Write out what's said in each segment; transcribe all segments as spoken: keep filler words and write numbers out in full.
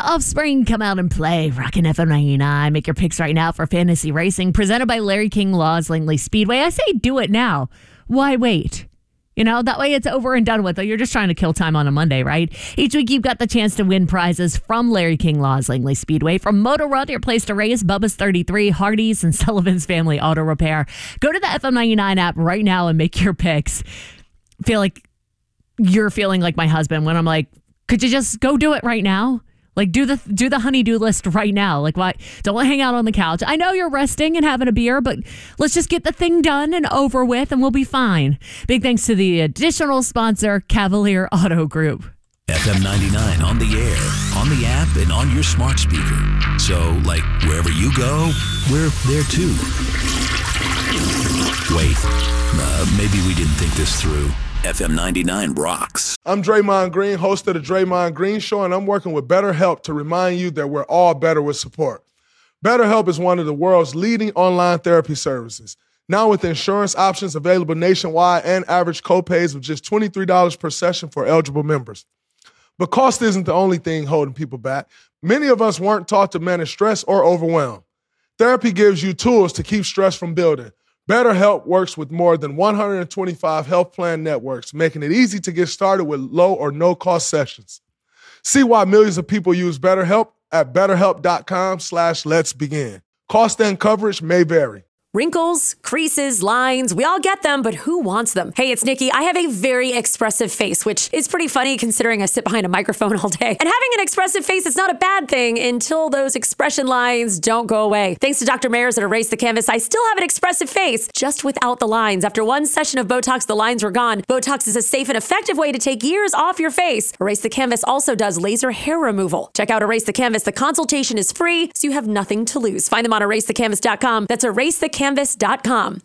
Offspring, come out and play. Rockin' F M ninety-nine. Make your picks right now for fantasy racing. Presented by Larry King Laws Langley Speedway. I say do it now. Why wait? You know, that way it's over and done with. You're just trying to kill time on a Monday, right? Each week you've got the chance to win prizes from Larry King Laws Langley Speedway. From Motor Run, your place to race, Bubba's thirty-three, Hardee's, and Sullivan's Family Auto Repair. Go to the F M ninety-nine app right now and make your picks. Feel like you're feeling like my husband when I'm like, could you just go do it right now? Like, do the do the honey-do list right now. Like, why? Don't hang out on the couch. I know you're resting and having a beer, but let's just get the thing done and over with, and we'll be fine. Big thanks to the additional sponsor, Cavalier Auto Group. F M ninety-nine on the air, on the app, and on your smart speaker. So, like, wherever you go, we're there too. Wait, uh, maybe we didn't think this through. F M ninety-nine rocks. I'm Draymond Green, host of the Draymond Green Show, and I'm working with BetterHelp to remind you that we're all better with support. BetterHelp is one of the world's leading online therapy services. Now with insurance options available nationwide and average copays of just twenty-three dollars per session for eligible members. But cost isn't the only thing holding people back. Many of us weren't taught to manage stress or overwhelm. Therapy gives you tools to keep stress from building. BetterHelp works with more than one hundred twenty-five health plan networks, making it easy to get started with low or no-cost sessions. See why millions of people use BetterHelp at betterhelp.com slash let's begin. Cost and coverage may vary. Wrinkles, creases, lines, we all get them, but who wants them? Hey, it's Nikki. I have a very expressive face, which is pretty funny considering I sit behind a microphone all day. And having an expressive face is not a bad thing until those expression lines don't go away. Thanks to Doctor Mayers at Erase the Canvas, I still have an expressive face, just without the lines. After one session of Botox, the lines were gone. Botox is a safe and effective way to take years off your face. Erase the Canvas also does laser hair removal. Check out Erase the Canvas. The consultation is free, so you have nothing to lose. Find them on erase the canvas dot com. That's erase the canvas dot com.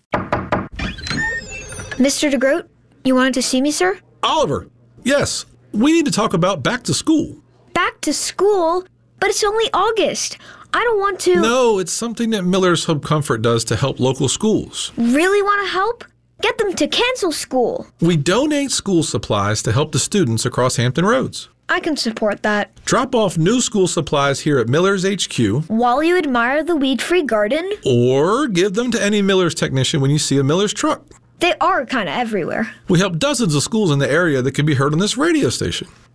Mister DeGroat, you wanted to see me, sir? Oliver, yes. We need to talk about back to school. Back to school? But it's only August. I don't want to... No, it's something that Miller's Home Comfort does to help local schools. Really want to help? Get them to cancel school. We donate school supplies to help the students across Hampton Roads. I can support that. Drop off new school supplies here at Miller's H Q. While you admire the weed-free garden. Or give them to any Miller's technician when you see a Miller's truck. They are kind of everywhere. We help dozens of schools in the area that can be heard on this radio station.